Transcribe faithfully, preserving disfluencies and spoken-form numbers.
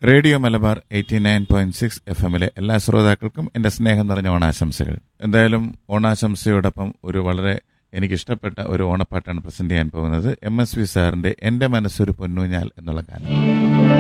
Radio Malabar eighty nine point six F എമ്മിലെ എല്ലാ ശ്രോതാക്കൾക്കും എൻ്റെ സ്നേഹം നിറഞ്ഞ ഓണാശംസകൾ. എന്തായാലും ഓണാശംസയോടൊപ്പം ഒരു വളരെ എനിക്കിഷ്ടപ്പെട്ട ഒരു ഓണപ്പാട്ടാണ് പ്രസന്റ് ചെയ്യാൻ പോകുന്നത്. എം എസ് വി സാറിന്റെ എൻ്റെ മനസ്സൊരു പൊന്നൂഞ്ഞാൽ എന്നുള്ള ഗാനം.